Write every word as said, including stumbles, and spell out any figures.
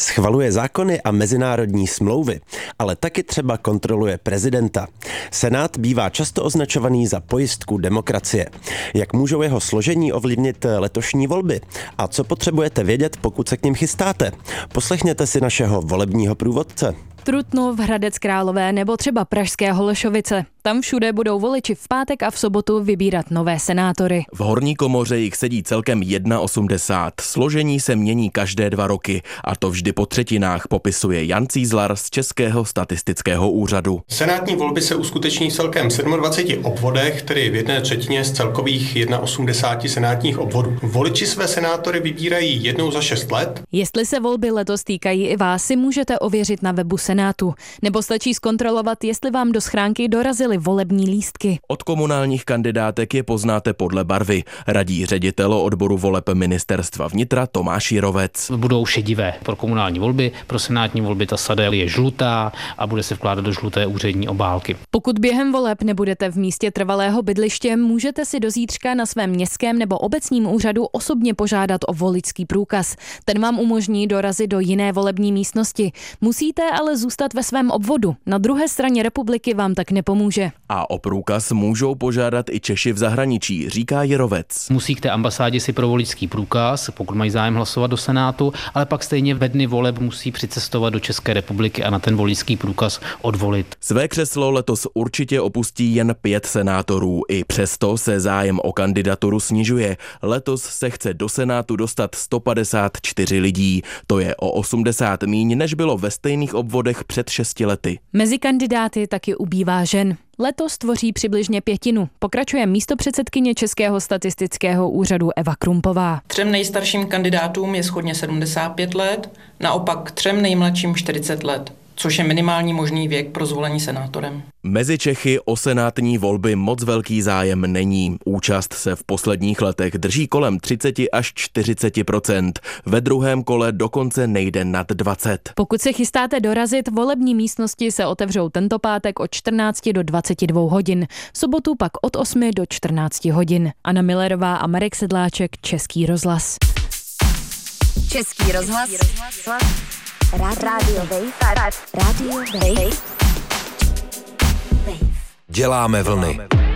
Schvaluje zákony a mezinárodní smlouvy, ale taky třeba kontroluje prezidenta. Senát bývá často označovaný za pojistku demokracie. Jak můžou jeho složení ovlivnit letošní volby? A co potřebujete vědět, pokud se k nim chystáte? Poslechněte si našeho volebního průvodce. Trutnov, Hradec Králové nebo třeba pražské Holešovice. Tam všude budou voliči v pátek a v sobotu vybírat nové senátory. V horní komoře jich sedí celkem osmdesát jedna. Složení se mění každé dva roky a to vždy po třetinách, popisuje Jan Cízlar z Českého statistického úřadu. Senátní volby se uskuteční v celkem dvaceti sedmi obvodech, tedy v jedné třetině z celkových osmdesáti jedna senátních obvodů. Voliči své senátory vybírají jednou za šest let. Jestli se volby letos týkají i vás, si můžete ověřit na webu Senátu. Nebo stačí zkontrolovat, jestli vám do schránky dorazily volební lístky. Od komunálních kandidátek je poznáte podle barvy, radí ředitel odboru voleb ministerstva vnitra Tomáš Jirovec. Budou šedivé pro komunální volby, pro senátní volby ta sadel je žlutá a bude se vkládat do žluté úřední obálky. Pokud během voleb nebudete v místě trvalého bydliště, můžete si do zítřka na svém městském nebo obecním úřadu osobně požádat o voličský průkaz. Ten vám umožní dorazit do jiné volební místnosti. Musíte ale zůstat ve svém obvodu. Na druhé straně republiky vám tak nepomůže. A o průkaz můžou požádat i Češi v zahraničí, říká Jirovec. Musí k té ambasádě si pro voličský průkaz, pokud mají zájem hlasovat do Senátu, ale pak stejně ve dny voleb musí přicestovat do České republiky a na ten voličský průkaz odvolit. Své křeslo letos určitě opustí jen pět senátorů. I přesto se zájem o kandidaturu snižuje. Letos se chce do Senátu dostat sto padesát čtyři lidí. To je o osmdesát míň, než bylo ve stejných obvodech před šesti lety. Mezi kandidáty taky ubývá žen. Letos tvoří přibližně pětinu, pokračuje místopředsedkyně Českého statistického úřadu Eva Krumpová. Třem nejstarším kandidátům je shodně sedmdesát pět let, naopak třem nejmladším čtyřicet let, což je minimální možný věk pro zvolení senátorem. Mezi Čechy o senátní volby moc velký zájem není. Účast se v posledních letech drží kolem třicet až čtyřicet procent. Ve druhém kole dokonce nejde nad dvacet. Pokud se chystáte dorazit, volební místnosti se otevřou tento pátek od čtrnácti do dvaceti dvou hodin. V sobotu pak od osmi do čtrnácti hodin. Anna Millerová a Marek Sedláček, Český rozhlas. Český rozhlas. Rádio Wave. Rádio Wave. Děláme vlny.